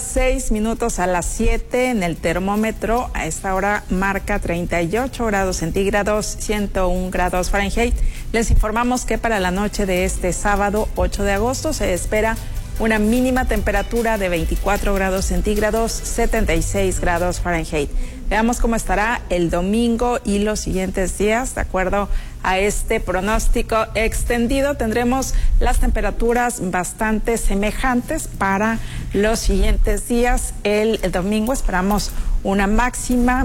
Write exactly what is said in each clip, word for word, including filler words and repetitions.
seis minutos a las siete en el termómetro. A esta hora marca treinta y ocho grados centígrados, ciento un grados Fahrenheit. Les informamos que para la noche de este sábado ocho de agosto se espera una mínima temperatura de veinticuatro grados centígrados, setenta y seis grados Fahrenheit. Veamos cómo estará el domingo y los siguientes días. De acuerdo a este pronóstico extendido, tendremos las temperaturas bastante semejantes para los siguientes días. El, el domingo esperamos una máxima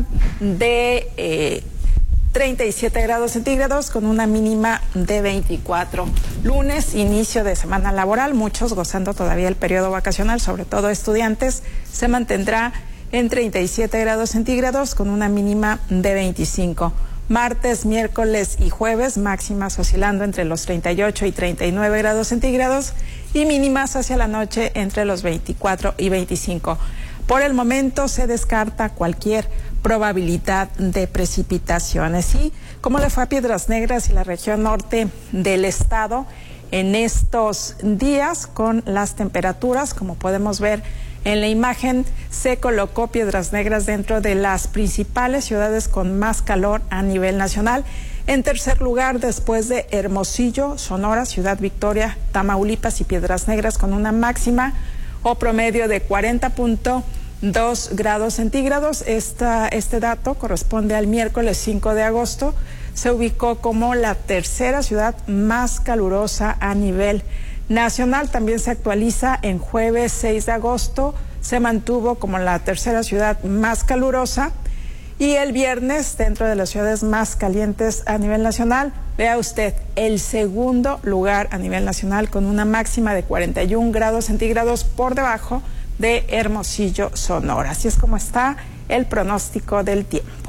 de eh, treinta y siete grados centígrados con una mínima de veinticuatro. Lunes, inicio de semana laboral, muchos gozando todavía el periodo vacacional, sobre todo estudiantes, se mantendrá en treinta y siete grados centígrados con una mínima de veinticinco. Martes, miércoles y jueves, máximas oscilando entre los treinta y ocho y treinta y nueve grados centígrados y mínimas hacia la noche entre los veinticuatro y veinticinco. Por el momento se descarta cualquier probabilidad de precipitaciones. ¿Y cómo le fue a Piedras Negras y la región norte del estado en estos días con las temperaturas? Como podemos ver en la imagen, se colocó Piedras Negras dentro de las principales ciudades con más calor a nivel nacional. En tercer lugar, después de Hermosillo, Sonora, Ciudad Victoria, Tamaulipas y Piedras Negras, con una máxima o promedio de cuarenta punto dos grados centígrados. Esta, este dato corresponde al miércoles cinco de agosto. Se ubicó como la tercera ciudad más calurosa a nivel nacional. También se actualiza en jueves seis de agosto. Se mantuvo como la tercera ciudad más calurosa. Y el viernes, dentro de las ciudades más calientes a nivel nacional, vea usted, el segundo lugar a nivel nacional con una máxima de cuarenta y un grados centígrados por debajo de Hermosillo, Sonora. Así es como está el pronóstico del tiempo.